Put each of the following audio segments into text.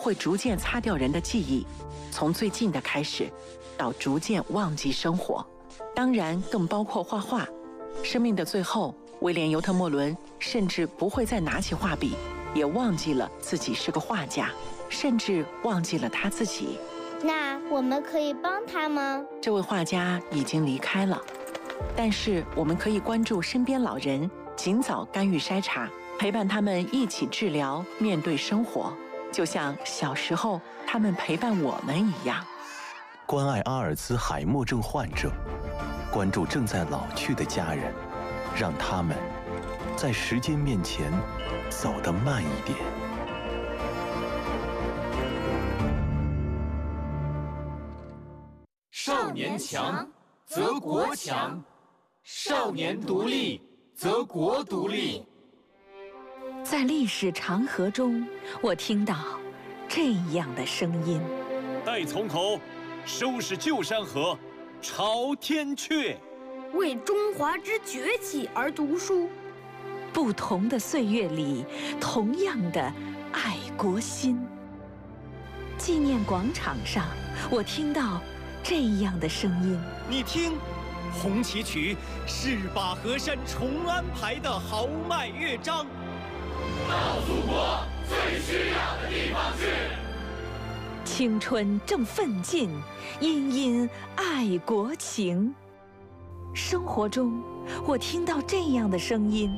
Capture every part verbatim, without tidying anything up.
会逐渐擦掉人的记忆，从最近的开始，到逐渐忘记生活。当然，更包括画画。生命的最后，威廉·尤特莫伦甚至不会再拿起画笔，也忘记了自己是个画家，甚至忘记了他自己。 那我们可以帮他吗？ 这位画家已经离开了，但是我们可以关注身边老人，尽早干预筛查，陪伴他们一起治疗，面对生活，就像小时候他们陪伴我们一样。 关爱阿尔兹海默症患者，关注正在老去的家人，让他们在时间面前走得慢一点。 少年强则国强，少年独立则国独立。 在历史长河中，我听到这样的声音： 待从头，收拾旧山河，朝天阙。 为中华之崛起而读书。 不同的岁月里，同样的爱国心。纪念广场上，我听到这样的声音： 你听，红旗曲是把河山重安排的豪迈乐章。 到祖国最需要的地方去。 青春正奋进，殷殷爱国情。生活中，我听到这样的声音：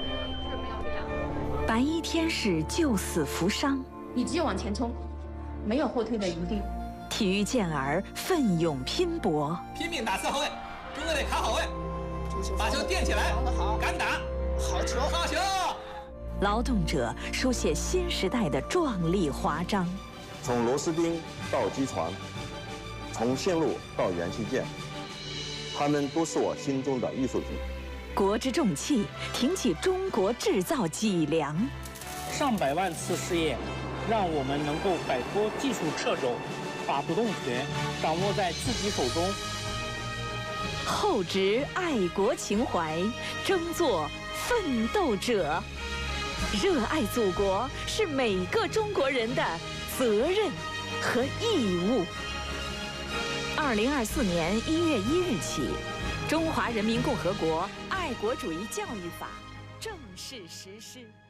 白衣天使救死扶伤， 你只有往前冲，没有后退的余地。 体育健儿奋勇拼搏， 拼命打侧后卫，中卫得卡好位，把球垫起来，敢打，好球，好球！ 劳动者书写新时代的壮丽华章。 从螺丝钉到机床，从线路到元器件，他们都是我心中的艺术品。 国之重器，挺起中国制造脊梁。 上百万次试验，让我们能够摆脱技术掣肘，把主动权掌握在自己手中。 厚植爱国情怀，争做奋斗者。热爱祖国是每个中国人的责任和义务。二零二四年一月一日起，《中华人民共和国爱国主义教育法》正式实施。